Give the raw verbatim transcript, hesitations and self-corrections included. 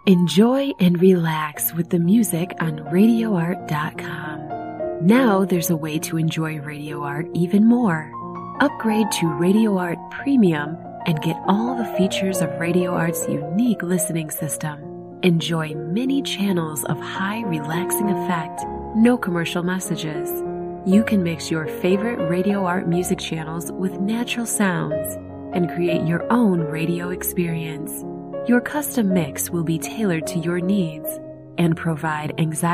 Enjoy and relax with the music on radio art dot com. Now there's a way to enjoy Radio Art even more. Upgrade to Radio Art Premium and get all the features of Radio Art's unique listening system. Enjoy many channels of high relaxing effect, no commercial messages. You can mix your favorite Radio Art music channels with natural sounds and create your own radio experience. Your custom mix will be tailored to your needs and provide anxiety